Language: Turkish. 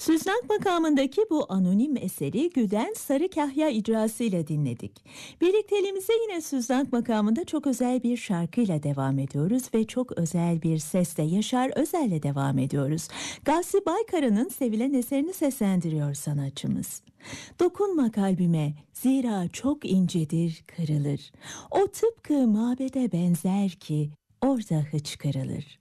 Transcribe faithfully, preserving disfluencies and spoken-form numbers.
Süznak makamındaki bu anonim eseri Güden Sarı Kahya icrasıyla dinledik. Birlikteliğimize yine Süznak makamında çok özel bir şarkıyla devam ediyoruz ve çok özel bir sesle Yaşar Özel'le devam ediyoruz. Gavsi Baykara'nın sevilen eserini seslendiriyor sanatçımız. Dokunma kalbime, zira çok incedir, kırılır. O tıpkı mabede benzer ki orada hıçkırılır.